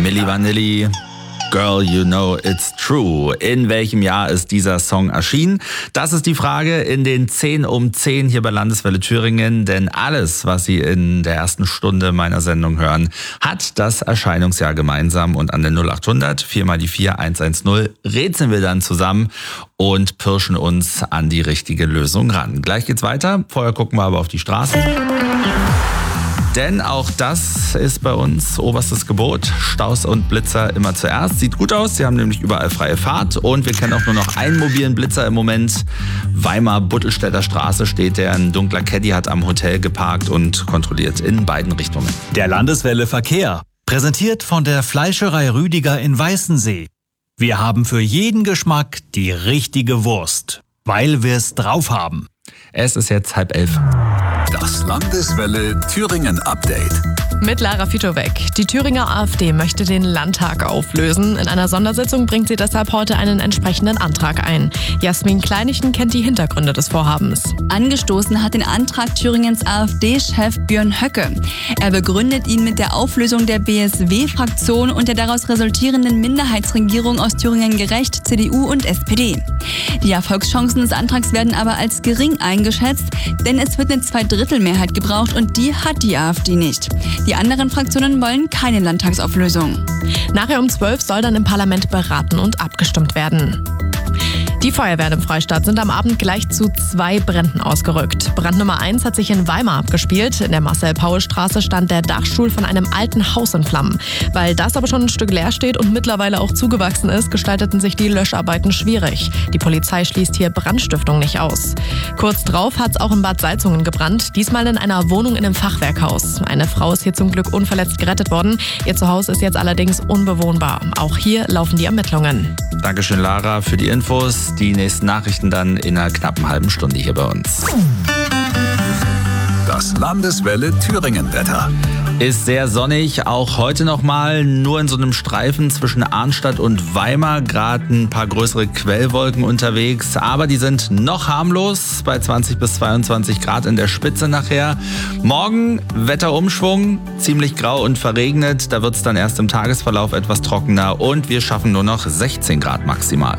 Milli Vanilli. Girl, you know it's true. In welchem Jahr ist dieser Song erschienen? Das ist die Frage in den 10 um 10 hier bei Landeswelle Thüringen. Denn alles, was Sie in der ersten Stunde meiner Sendung hören, hat das Erscheinungsjahr gemeinsam. Und an der 0800 4 mal die 4 110 rätseln wir dann zusammen und pirschen uns an die richtige Lösung ran. Gleich geht's weiter. Vorher gucken wir aber auf die Straßen. Denn auch das ist bei uns oberstes Gebot. Staus und Blitzer immer zuerst. Sieht gut aus, sie haben nämlich überall freie Fahrt. Und wir kennen auch nur noch einen mobilen Blitzer im Moment. Weimar-Buttelstädter Straße steht der. Ein dunkler Caddy hat am Hotel geparkt und kontrolliert in beiden Richtungen. Der Landeswelle Verkehr. Präsentiert von der Fleischerei Rüdiger in Weißensee. Wir haben für jeden Geschmack die richtige Wurst. Weil wir es drauf haben. Es ist jetzt 10:30. Das Landeswelle Thüringen Update. Mit Lara Fitowek. Die Thüringer AfD möchte den Landtag auflösen. In einer Sondersitzung bringt sie deshalb heute einen entsprechenden Antrag ein. Jasmin Kleinichen kennt die Hintergründe des Vorhabens. Angestoßen hat den Antrag Thüringens AfD-Chef Björn Höcke. Er begründet ihn mit der Auflösung der BSW-Fraktion und der daraus resultierenden Minderheitsregierung aus Thüringen Gerecht, CDU und SPD. Die Erfolgschancen des Antrags werden aber als gering eingeschätzt, denn es wird eine Zweidrittelmehrheit gebraucht und die hat die AfD nicht. Die anderen Fraktionen wollen keine Landtagsauflösung. Nachher um 12 soll dann im Parlament beraten und abgestimmt werden. Die Feuerwehren im Freistaat sind am Abend gleich zu 2 Bränden ausgerückt. Brand Nummer 1 hat sich in Weimar abgespielt. In der Marcel-Paul-Straße stand der Dachstuhl von einem alten Haus in Flammen. Weil das aber schon ein Stück leer steht und mittlerweile auch zugewachsen ist, gestalteten sich die Löscharbeiten schwierig. Die Polizei schließt hier Brandstiftung nicht aus. Kurz drauf hat es auch in Bad Salzungen gebrannt, diesmal in einer Wohnung in einem Fachwerkhaus. Eine Frau ist hier zum Glück unverletzt gerettet worden. Ihr Zuhause ist jetzt allerdings unbewohnbar. Auch hier laufen die Ermittlungen. Dankeschön, Lara, für die Infos. Die nächsten Nachrichten dann in einer knappen halben Stunde hier bei uns. Das Landeswelle Thüringen Wetter. Ist sehr sonnig, auch heute nochmal, nur in so einem Streifen zwischen Arnstadt und Weimar, gerade ein paar größere Quellwolken unterwegs, aber die sind noch harmlos, bei 20 bis 22 Grad in der Spitze nachher. Morgen Wetterumschwung, ziemlich grau und verregnet, da wird es dann erst im Tagesverlauf etwas trockener und wir schaffen nur noch 16 Grad maximal.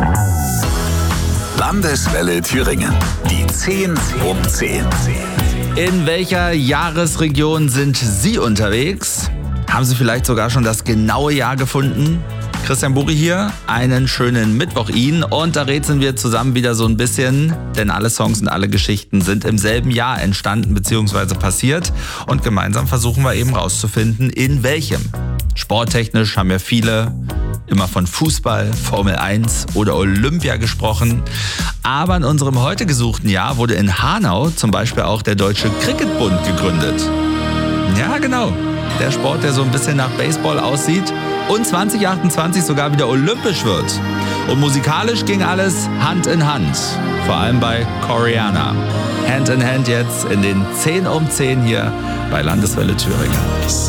Landeswelle Thüringen, die 10 um 10. In welcher Jahresregion sind Sie unterwegs? Haben Sie vielleicht sogar schon das genaue Jahr gefunden? Christian Buri hier, einen schönen Mittwoch Ihnen und da rätseln wir zusammen wieder so ein bisschen, denn alle Songs und alle Geschichten sind im selben Jahr entstanden bzw. passiert und gemeinsam versuchen wir eben rauszufinden, in welchem. Sporttechnisch haben ja viele immer von Fußball, Formel 1 oder Olympia gesprochen. Aber in unserem heute gesuchten Jahr wurde in Hanau zum Beispiel auch der Deutsche Cricketbund gegründet. Ja, genau. Der Sport, der so ein bisschen nach Baseball aussieht und 2028 sogar wieder olympisch wird. Und musikalisch ging alles Hand in Hand. Vor allem bei Koreana. Hand in Hand jetzt in den 10 um 10 hier bei Landeswelle Thüringen.